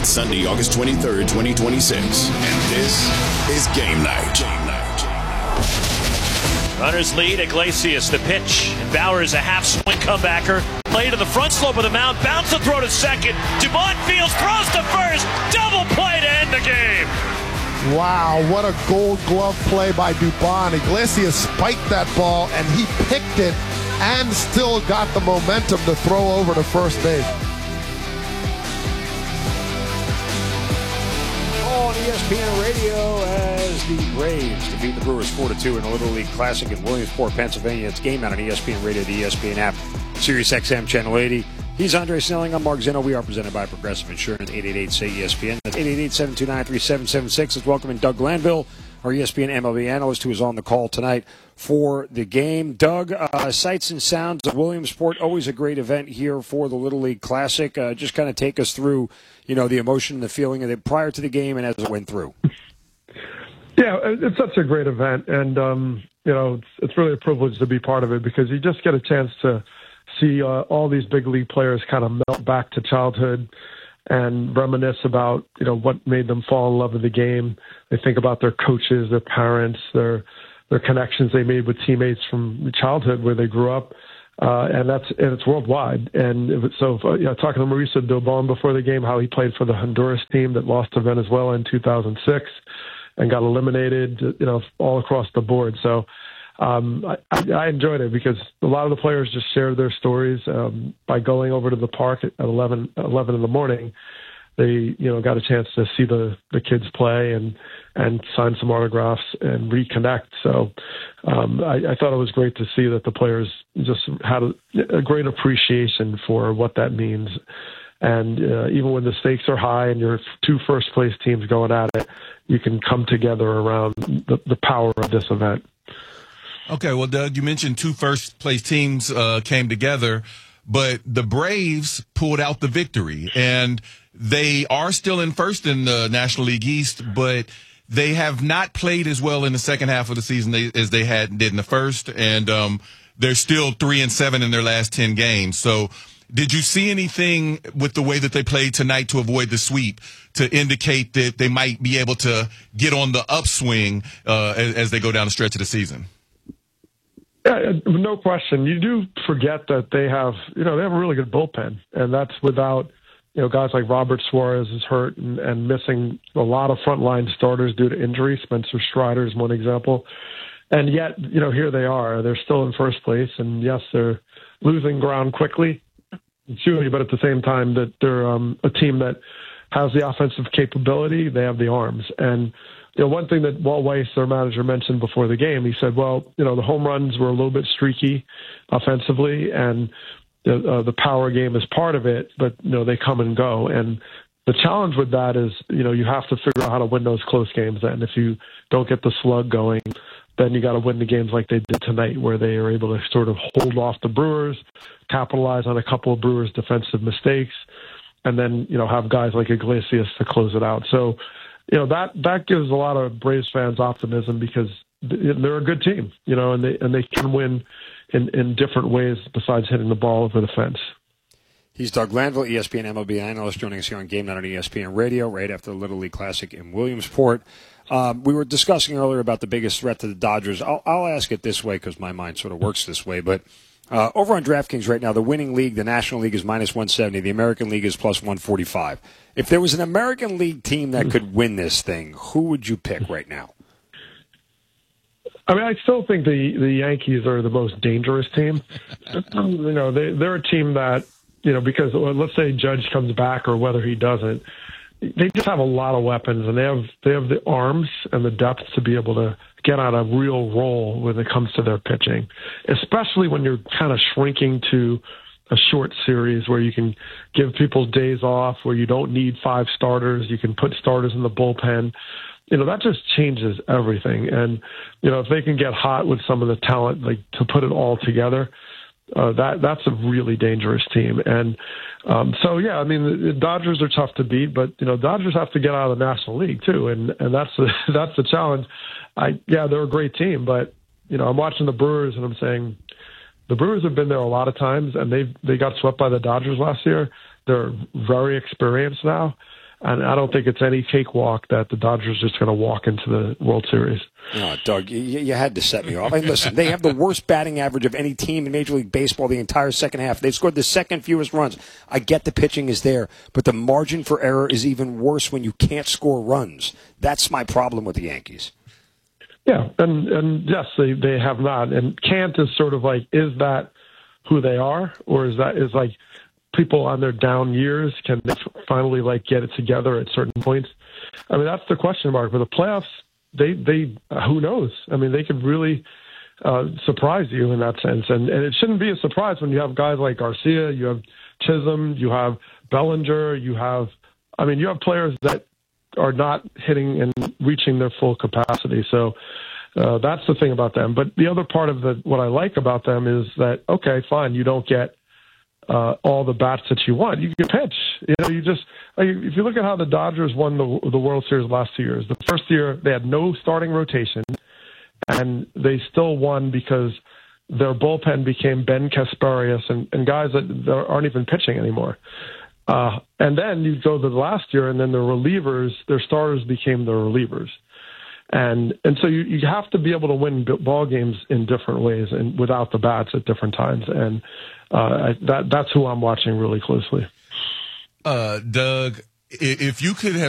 It's Sunday, August 23rd, 2026, and this is Game Night. Runners lead, Iglesias the pitch. Bowers a half swing comebacker. Play to the front slope of the mound, bounce the throw to second. Dumont Fields throws to first. Double play to end the game. Wow, what a gold glove play by Dubon. Iglesias spiked that ball, and he picked it and still got the momentum to throw over to first base. On ESPN Radio as the Braves defeat the Brewers 4-2 in a Little League Classic in Williamsport, Pennsylvania. It's Game Out on ESPN Radio, the ESPN app, Sirius XM Channel 80. He's Andre Snelling. I'm Mark Zeno. We are presented by Progressive Insurance, 888-SAY-ESPN. That's 888-729-3776. Let's welcome in Doug Glanville, our ESPN MLB analyst, who is on the call tonight for the game. Doug, sights and sounds of Williamsport, always a great event here for the Little League Classic. Just kind of take us through, the emotion and the feeling of it prior to the game and as it went through. Yeah, it's such a great event, and it's really a privilege to be part of it because you just get a chance to see all these big league players kind of melt back to childhood and reminisce about what made them fall in love with the game. They think about their coaches, their parents, their connections they made with teammates from childhood where they grew up, and it's worldwide. And talking to Mauricio Dubon before the game, how he played for the Honduras team that lost to Venezuela in 2006 and got eliminated, all across the board. So I enjoyed it because a lot of the players just shared their stories by going over to the park at 11 in the morning. They got a chance to see the kids play and sign some autographs and reconnect. So I thought it was great to see that the players just had a great appreciation for what that means. And even when the stakes are high and your two first-place teams going at it, you can come together around the power of this event. Okay, well, Doug, you mentioned two first-place teams came together, but the Braves pulled out the victory, and they are still in first in the National League East, but they have not played as well in the second half of the season as they did in the first, and they're still 3-7 in their last 10 games. So did you see anything with the way that they played tonight to avoid the sweep to indicate that they might be able to get on the upswing as they go down the stretch of the season? Yeah, no question. You do forget that they have a really good bullpen, and that's without, guys like Robert Suarez is hurt and missing a lot of frontline starters due to injury. Spencer Strider is one example. And yet, here they are. They're still in first place, and yes, they're losing ground quickly, but at the same time that they're a team that has the offensive capability. They have the arms. And one thing that Walt Weiss, their manager, mentioned before the game, he said, the home runs were a little bit streaky offensively, and the power game is part of it, but, they come and go. And the challenge with that is, you have to figure out how to win those close games then. If you don't get the slug going, then you got to win the games like they did tonight, where they are able to sort of hold off the Brewers, capitalize on a couple of Brewers' defensive mistakes, and then, have guys like Iglesias to close it out. So, that gives a lot of Braves fans optimism because they're a good team, and they can win in different ways besides hitting the ball over the fence. He's Doug Glanville, ESPN MLB analyst, joining us here on Game Night on ESPN Radio right after the Little League Classic in Williamsport. We were discussing earlier about the biggest threat to the Dodgers. I'll ask it this way because my mind sort of works this way, but over on DraftKings right now, the winning league, the National League, is minus 170. The American League is plus 145. If there was an American League team that could win this thing, who would you pick right now? I mean, I still think the Yankees are the most dangerous team. They're a team that, because let's say Judge comes back or whether he doesn't, they just have a lot of weapons, and they have the arms and the depth to be able to get on a real roll when it comes to their pitching, especially when you're kind of shrinking to a short series where you can give people days off, where you don't need 5 starters. You can put starters in the bullpen. That just changes everything. And, if they can get hot with some of the talent, like to put it all together, that's a really dangerous team. And the Dodgers are tough to beat, but, Dodgers have to get out of the National League too. And that's the challenge. They're a great team, but, I'm watching the Brewers and I'm saying the Brewers have been there a lot of times, and they got swept by the Dodgers last year. They're very experienced now. And I don't think it's any cakewalk that the Dodgers are just going to walk into the World Series. Oh, Doug, you had to set me off. I mean, listen, they have the worst batting average of any team in Major League Baseball the entire second half. They've scored the second fewest runs. I get the pitching is there, but the margin for error is even worse when you can't score runs. That's my problem with the Yankees. Yeah, and yes, they have not. And can't is sort of like, is that who they are? Or is like people on their down years, can they finally like get it together at certain points? I mean, that's the question mark. But the playoffs, they who knows? I mean, they could really surprise you in that sense. And it shouldn't be a surprise when you have guys like Garcia, you have Chisholm, you have Bellinger, you have players that are not hitting and reaching their full capacity. So that's the thing about them. But the other part of what I like about them is that, okay, fine, you don't get all the bats that you want. You can pitch. If you look at how the Dodgers won the World Series the last 2 years, the first year they had no starting rotation, and they still won because their bullpen became Ben Kasparius and guys that aren't even pitching anymore. And then you go to the last year, and then the relievers, their starters became the relievers. And so you have to be able to win ball games in different ways and without the bats at different times. And that's who I'm watching really closely. Doug, if you could have